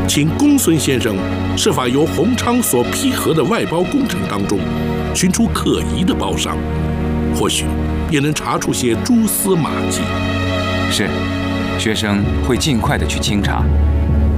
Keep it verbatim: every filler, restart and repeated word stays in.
请公孙先生设法由洪昌所批核的外包工程当中，寻出可疑的包商，或许也能查出些蛛丝马迹。 是，学生会尽快的去清查。